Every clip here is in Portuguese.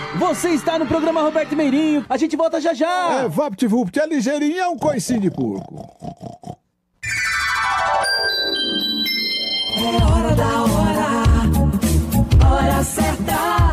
Você está no programa Roberto Meirinho. A gente volta já já. É, VaptVupt, é ligeirinho, é um coicinho de porco. É hora da hora certa.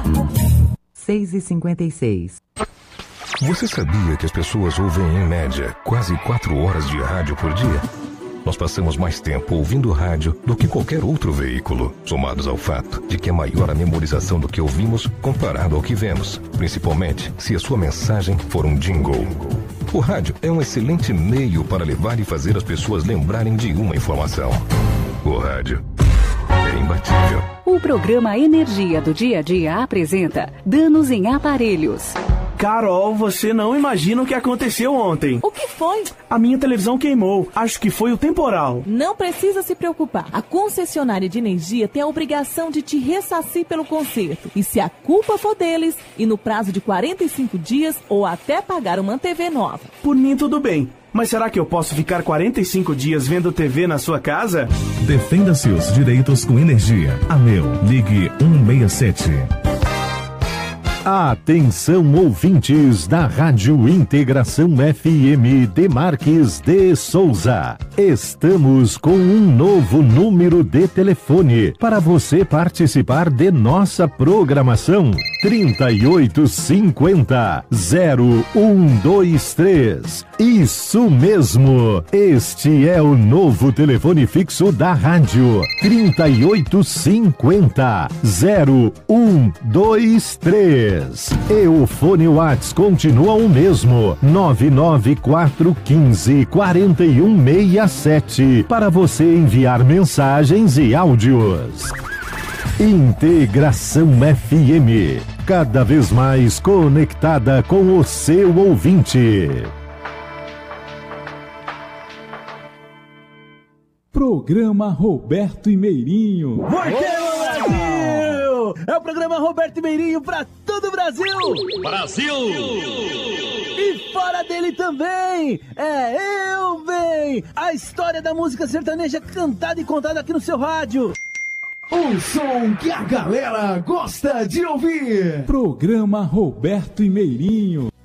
6h56. Você sabia que as pessoas ouvem, em média, quase 4 horas de rádio por dia? Nós passamos mais tempo ouvindo rádio do que qualquer outro veículo, somados ao fato de que é maior a memorização do que ouvimos comparado ao que vemos, principalmente se a sua mensagem for um jingle. O rádio é um excelente meio para levar e fazer as pessoas lembrarem de uma informação. O rádio é imbatível. O programa Energia do Dia a Dia apresenta danos em aparelhos. Carol, você não imagina o que aconteceu ontem. O que foi? A minha televisão queimou. Acho que foi o temporal. Não precisa se preocupar. A concessionária de energia tem a obrigação de te ressarcir pelo conserto. E se a culpa for deles, e no prazo de 45 dias ou até pagar uma TV nova. Por mim, tudo bem. Mas será que eu posso ficar 45 dias vendo TV na sua casa? Defenda seus direitos com energia. ANEEL, ligue 167. Atenção, ouvintes da Rádio Integração FM de Marques de Souza. Estamos com um novo número de telefone para você participar de nossa programação. 3850-0123. Isso mesmo. Este é o novo telefone fixo da rádio. 3850-0123. E o fone Whats continua o mesmo, 99415-4167, para você enviar mensagens e áudios. Integração FM, cada vez mais conectada com o seu ouvinte. Programa Roberto e Meirinho. Brasil! É o programa Roberto e Meirinho pra todo o Brasil! Brasil! E fora dele também! É Eu Bem! A história da música sertaneja cantada e contada aqui no seu rádio. O som que a galera gosta de ouvir. Programa Roberto e Meirinho.